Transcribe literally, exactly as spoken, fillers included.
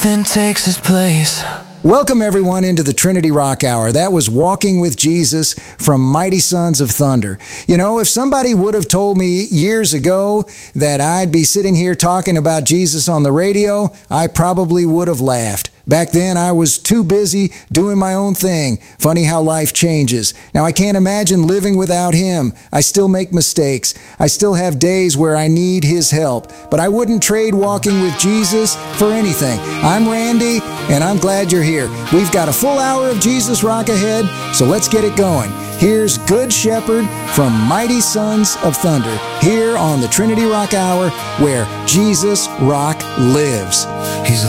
then takes its place. Welcome everyone into the Trinity Rock Hour. That was Walking with Jesus from Mighty Sons of Thunder. You know, if somebody would have told me years ago that I'd be sitting here talking about Jesus on the radio, I probably would have laughed. Back then, I was too busy doing my own thing. Funny how life changes. Now, I can't imagine living without Him. I still make mistakes. I still have days where I need His help. But I wouldn't trade walking with Jesus for anything. I'm Randy, and I'm glad you're here. We've got a full hour of Jesus Rock ahead, so let's get it going. Here's Good Shepherd from Mighty Sons of Thunder, here on the Trinity Rock Hour, where Jesus Rock lives. He's